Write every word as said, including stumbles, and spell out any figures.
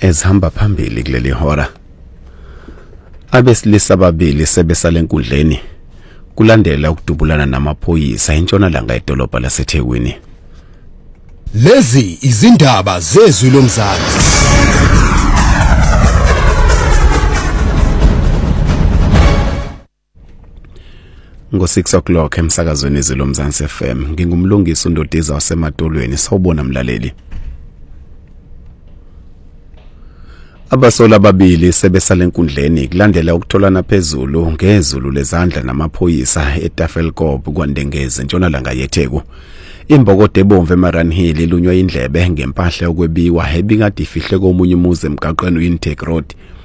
ezihamba phambili kuleli hora. Abesilisa ababili sebesale enkundleni kulandela ukudubulana namaphoyisa entshonalanga edolobha laseThekwini. Lezi izindaba zezwi lomzansi. Ngo six o'clock emsakazweni izwi lomzansi F M ngingumlungisi uNdodiza waseMatolweni. Sawubona mlaleli. Abasola ababili sebesale enkundleni kulandela ukutholana phezulu ngezulu lezandla namaphoyisa eTafelkop kwaNdengeze entshonalanga yeTheku. Imbokode ebomvu eMaranhill ilunywa indlebe ngempahla yokwebiwa ebikade ifihle komunye umuzi emgaqweni uIntake Road